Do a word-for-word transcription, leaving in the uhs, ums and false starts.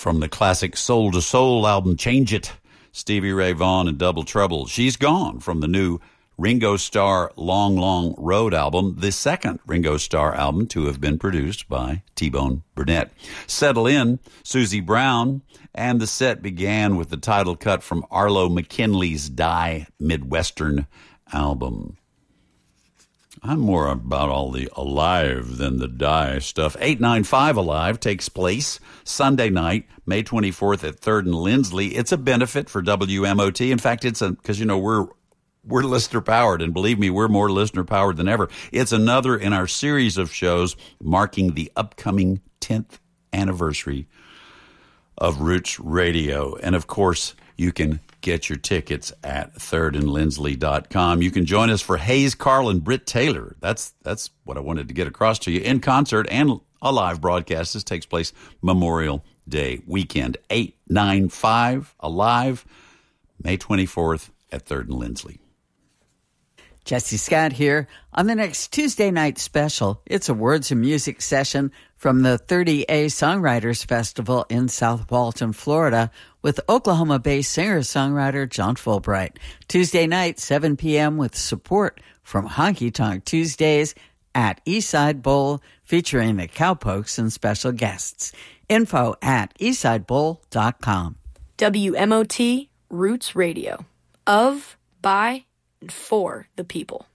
from the classic Soul to Soul album, Change It, Stevie Ray Vaughan and Double Trouble. She's Gone from the new Ringo Starr Long, Long Road album, the second Ringo Starr album to have been produced by T-Bone Burnett. Settle In, Susie Brown, and the set began with the title cut from Arlo McKinley's Die Midwestern album. I'm more about all the Alive than the Die stuff. eight ninety-five Alive takes place Sunday night, May twenty-fourth at third and Lindsley. It's a benefit for W M O T. In fact, it's a, because, you know, we're we're listener powered, and believe me, we're more listener powered than ever. It's another in our series of shows marking the upcoming tenth anniversary of Roots Radio. And of course, you can get your tickets at third and lindsley dot com. You can join us for Hayes Carl and Britt Taylor. That's that's what I wanted to get across to you in concert and a live broadcast. This takes place Memorial Day weekend. eight ninety-five Alive, May twenty-fourth at third and Lindsley. Jesse Scott here. On the next Tuesday night special, it's a words and music session from the thirty A Songwriters Festival in South Walton, Florida, with Oklahoma-based singer-songwriter John Fulbright. Tuesday night, seven p.m., with support from Honky Tonk Tuesdays at Eastside Bowl, featuring the Cowpokes and special guests. Info at eastside bowl dot com. W M O T Roots Radio. Of, by, and for the people.